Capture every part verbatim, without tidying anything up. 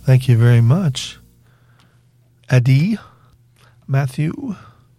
Thank you very much, Adi, Matthew,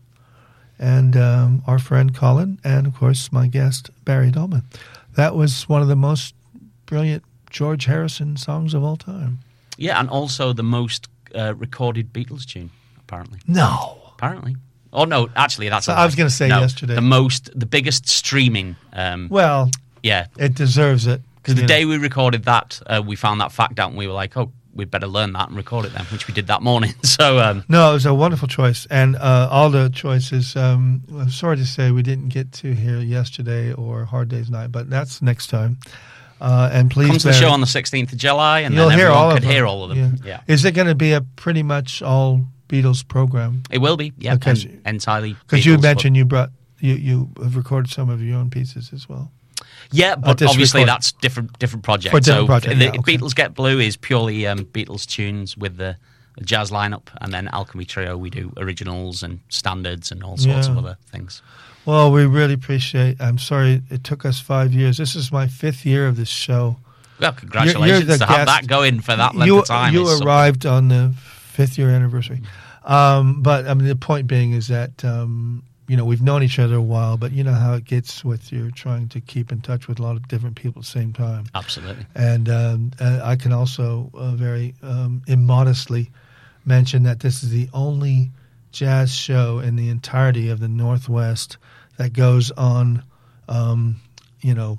and um, our friend Colin, and, of course, my guest, Barry Dolman. That was one of the most brilliant George Harrison songs of all time. Yeah, and also the most uh, recorded Beatles tune, apparently. No. Apparently. Oh, no, actually, that's... I was going to say no, yesterday. The most, the biggest streaming... Um, well, yeah. It deserves it. Because the know. day we recorded that, uh, we found that fact out, and we were like, oh, we'd better learn that and record it then, which we did that morning. So um, No, it was a wonderful choice. And uh, all the choices, um, I'm sorry to say we didn't get to hear yesterday or Hard Day's Night, but that's next time. Uh, and please... Come to the show on the sixteenth of July, and You'll then hear everyone all could of hear them. all of them. Yeah. Yeah. Is it going to be a pretty much all Beatles program? It will be, yeah, because, en- entirely Because you Beatles, mentioned but- you brought you, you have recorded some of your own pieces as well. Yeah, but just obviously record- that's different different projects. For different so project, the yeah, okay. Beatles Get Blue is purely um, Beatles tunes with the, the jazz lineup, and then Alchemy Trio we do originals and standards and all sorts Yeah. of other things. Well, we really appreciate. I'm sorry it took us five years. This is my fifth year of this show. Well, congratulations You're- you're the to have guest. that going for that length you, of time. You is arrived on the fifth year anniversary. Um, but I mean, the point being is that um, you know we've known each other a while, but you know how it gets with you're trying to keep in touch with a lot of different people at the same time. Absolutely. And um, uh, I can also uh, very um, immodestly mention that this is the only jazz show in the entirety of the Northwest that goes on, um, you know,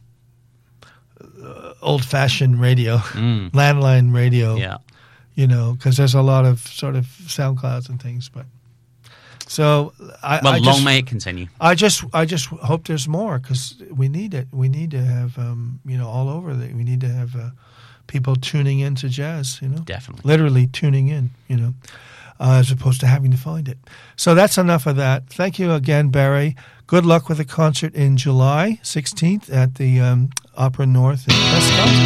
uh, old-fashioned radio, Mm. landline radio. Yeah. You know, because there's a lot of sort of SoundClouds and things, but so I. Well, I long just, may it continue. I just, I just hope there's more because we need it. We need to have, um, you know, all over the. We need to have uh, people tuning into jazz. You know, Definitely, literally tuning in. You know, uh, as opposed to having to find it. So that's enough of that. Thank you again, Barry. Good luck with the concert in July sixteenth at the um, Opera North in Prescott.